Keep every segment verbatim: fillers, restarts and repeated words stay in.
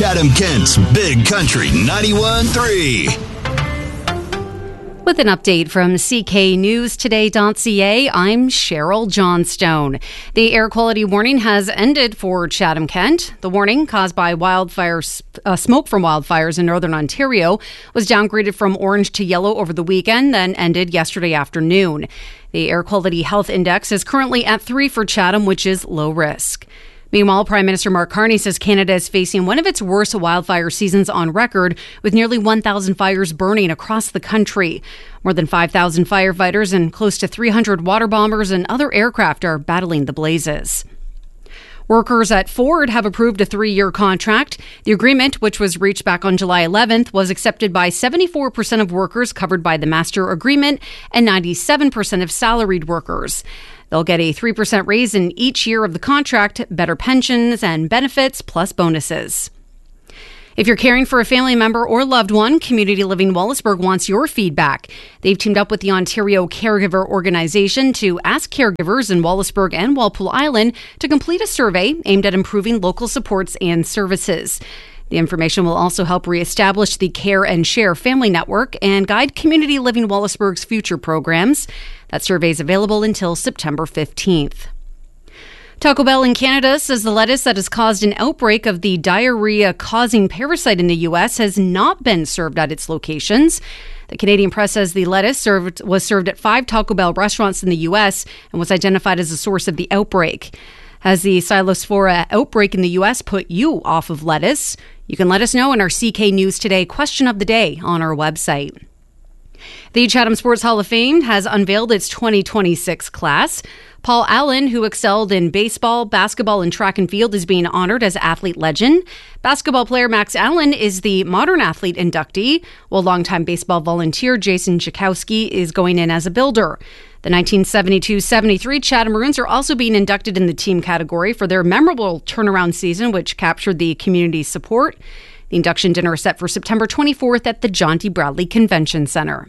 Chatham-Kent's Big Country ninety-one point three. With an update from C K News Today dot C A, I'm Cheryl Johnstone. The air quality warning has ended for Chatham-Kent. The warning, caused by wildfires, uh, smoke from wildfires in northern Ontario, was downgraded from orange to yellow over the weekend, then ended yesterday afternoon. The Air Quality Health Index is currently at three for Chatham, which is low risk. Meanwhile, Prime Minister Mark Carney says Canada is facing one of its worst wildfire seasons on record, with nearly one thousand fires burning across the country. More than five thousand firefighters and close to three hundred water bombers and other aircraft are battling the blazes. Workers at Ford have approved a three-year contract. The agreement, which was reached back on July eleventh, was accepted by seventy-four percent of workers covered by the master agreement and ninety-seven percent of salaried workers. They'll get a three percent raise in each year of the contract, better pensions and benefits, plus bonuses. If you're caring for a family member or loved one, Community Living Wallaceburg wants your feedback. They've teamed up with the Ontario Caregiver Organization to ask caregivers in Wallaceburg and Walpole Island to complete a survey aimed at improving local supports and services. The information will also help reestablish the Care and Share Family Network and guide Community Living Wallaceburg's future programs. That survey is available until September fifteenth. Taco Bell in Canada says the lettuce that has caused an outbreak of the diarrhea-causing parasite in the U S has not been served at its locations. The Canadian press says the lettuce served was served at five Taco Bell restaurants in the U S and was identified as the source of the outbreak. Has the Xylospora outbreak in the U S put you off of lettuce? You can let us know in our C K News Today question of the day on our website. The Chatham Sports Hall of Fame has unveiled its twenty twenty-six class. Paul Allen, who excelled in baseball, basketball, and track and field, is being honored as athlete legend. Basketball player Max Allen is the modern athlete inductee, while longtime baseball volunteer Jason Jakowski is going in as a builder. The nineteen seventy-two seventy-three Chatham Maroons are also being inducted in the team category for their memorable turnaround season, which captured the community's support. The induction dinner is set for September twenty-fourth at the John D. Bradley Convention Center.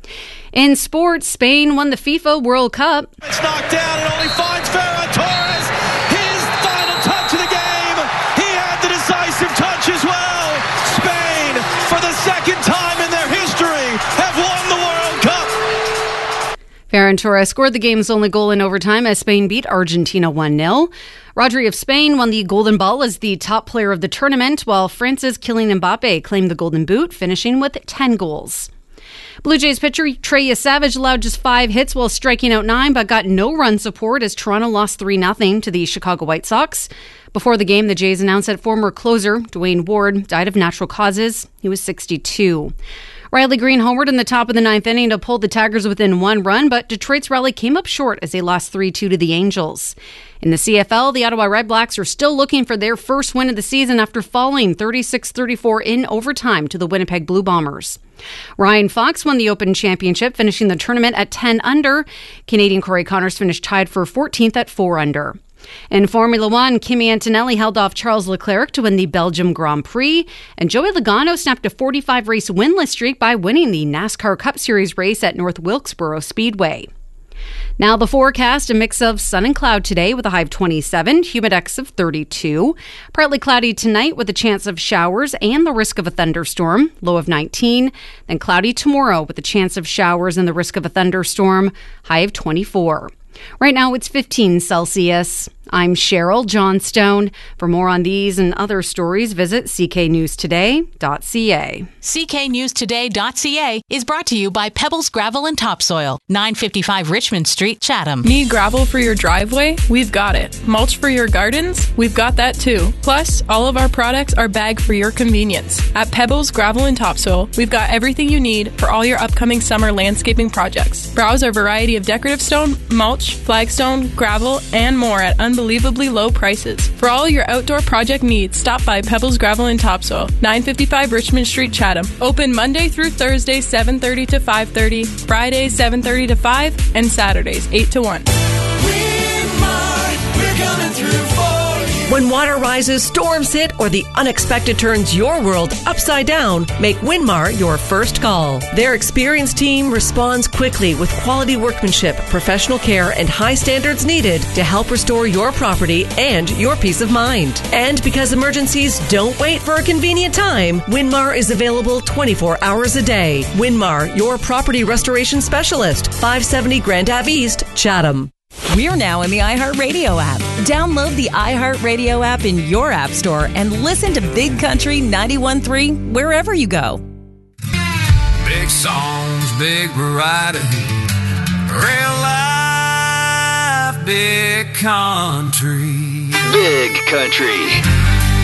In sports, Spain won the FIFA World Cup. It's knocked down and only finds Ferran Torres. His final touch of the game. He had the decisive touch as well. Spain, for the second time in their history, have won the World Cup. Ferran Torres scored the game's only goal in overtime as Spain beat Argentina one nil. Rodri of Spain won the Golden Ball as the top player of the tournament, while France's Kylian Mbappe claimed the Golden Boot, finishing with ten goals. Blue Jays pitcher Trey Savage allowed just five hits while striking out nine, but got no run support as Toronto lost three nothing to the Chicago White Sox. Before the game, the Jays announced that former closer Dwayne Ward died of natural causes. He was sixty-two. Riley Green homered in the top of the ninth inning to pull the Tigers within one run, but Detroit's rally came up short as they lost three two to the Angels. In the C F L, the Ottawa Redblacks are still looking for their first win of the season after falling thirty-six thirty-four in overtime to the Winnipeg Blue Bombers. Ryan Fox won the Open Championship, finishing the tournament at ten under. Canadian Corey Connors finished tied for fourteenth at four under. In Formula One, Kimi Antonelli held off Charles Leclerc to win the Belgium Grand Prix, and Joey Logano snapped a forty-five race winless streak by winning the NASCAR Cup Series race at North Wilkesboro Speedway. Now the forecast, a mix of sun and cloud today with a high of twenty-seven, humidex of thirty-two. Partly cloudy tonight with a chance of showers and the risk of a thunderstorm, low of nineteen. Then cloudy tomorrow with a chance of showers and the risk of a thunderstorm, high of twenty-four. Right now it's fifteen Celsius. I'm Cheryl Johnstone. For more on these and other stories, visit c k news today dot c a. c k news today dot c a is brought to you by Pebbles Gravel and Topsoil, nine fifty-five Richmond Street, Chatham. Need gravel for your driveway? We've got it. Mulch for your gardens? We've got that too. Plus, all of our products are bagged for your convenience. At Pebbles Gravel and Topsoil, we've got everything you need for all your upcoming summer landscaping projects. Browse our variety of decorative stone, mulch, flagstone, gravel, and more at unbelievably low prices. For all your outdoor project needs, stop by Pebbles Gravel and Topsoil, nine fifty-five Richmond Street, Chatham. Open Monday through Thursday, seven thirty to five thirty, Fridays, seven thirty to five, and Saturdays, eight to one. We're coming through for you. When When water rises, storms hit, or the unexpected turns your world upside down, make Winmar your first call. Their experienced team responds quickly with quality workmanship, professional care, and high standards needed to help restore your property and your peace of mind. And because emergencies don't wait for a convenient time, Winmar is available twenty-four hours a day. Winmar, your property restoration specialist, five seventy Grand Ave East, Chatham. We're now in the iHeartRadio app. Download the iHeartRadio app in your app store and listen to Big Country ninety-one point three wherever you go. Big songs, big variety, real life, big country. Big Country.